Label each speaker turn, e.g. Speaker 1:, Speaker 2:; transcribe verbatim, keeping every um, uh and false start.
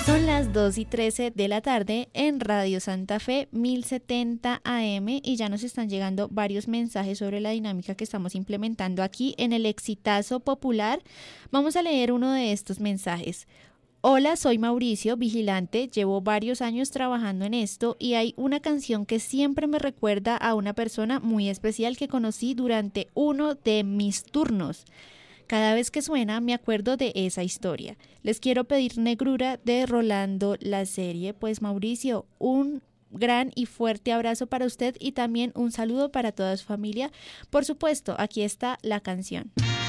Speaker 1: Son las dos y trece de la tarde en Radio Santa Fe mil setenta A M y ya nos están llegando varios mensajes sobre la dinámica que estamos implementando aquí en el Exitazo Popular. Vamos a leer uno de estos mensajes. Hola, soy Mauricio, vigilante, llevo varios años trabajando en esto y hay una canción que siempre me recuerda a una persona muy especial que conocí durante uno de mis turnos. Cada vez que suena me acuerdo de esa historia. Les quiero pedir Negrura de Rolando la Serie. Pues Mauricio, un gran y fuerte abrazo para usted y también un saludo para toda su familia. Por supuesto, aquí está la canción.